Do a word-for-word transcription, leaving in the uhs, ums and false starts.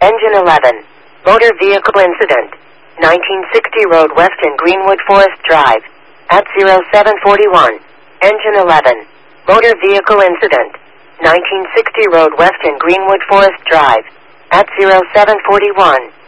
Engine eleven. Motor vehicle incident. nineteen sixty Road West in Greenwood Forest Drive. At zero seven forty-one. Engine eleven. Motor vehicle incident. nineteen sixty Road West in Greenwood Forest Drive. At zero seven forty-one.